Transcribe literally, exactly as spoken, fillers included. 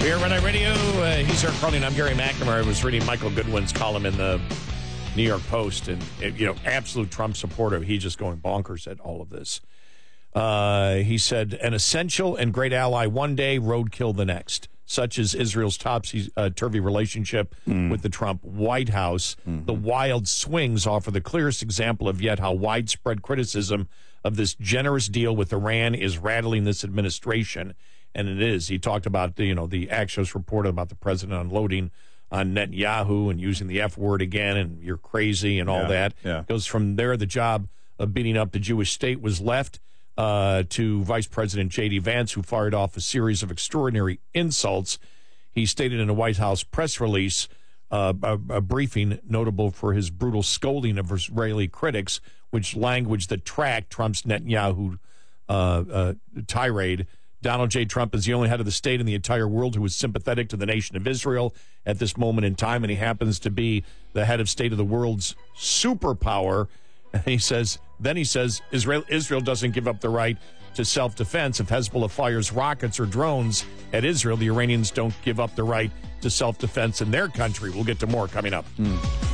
Here at Red Eye Radio, uh, he's Eric Carlin. I'm Gary McNamara. I was reading Michael Goodwin's column in the New York Post, and, you know, absolute Trump supporter. He's just going bonkers at all of this. Uh, he said, an essential and great ally one day, roadkill the next. Such as Israel's topsy-turvy relationship mm. with the Trump White House. Mm-hmm. The wild swings offer the clearest example of yet how widespread criticism of this generous deal with Iran is rattling this administration. And it is. He talked about, you know, the Axios reported about the president unloading on Netanyahu and using the F word again, and you're crazy and all yeah, that. Yeah. Goes from there, the job of beating up the Jewish state was left uh, to Vice President J D. Vance, who fired off a series of extraordinary insults. He stated in a White House press release, uh, a, a briefing notable for his brutal scolding of Israeli critics, which language that tracked Trump's Netanyahu uh, uh, tirade. Donald J. Trump is the only head of the state in the entire world who is sympathetic to the nation of Israel at this moment in time, and he happens to be the head of state of the world's superpower. And he says, then he says, Israel, Israel doesn't give up the right to self-defense. If Hezbollah fires rockets or drones at Israel, the Iranians don't give up the right to self-defense in their country. We'll get to more coming up. Mm.